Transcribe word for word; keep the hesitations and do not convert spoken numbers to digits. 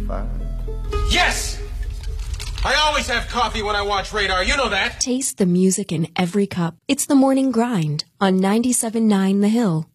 fine. Yes! I always have coffee when I watch Radar. You know that. Taste the music in every cup. It's the Morning Grind on ninety-seven point nine The Hill.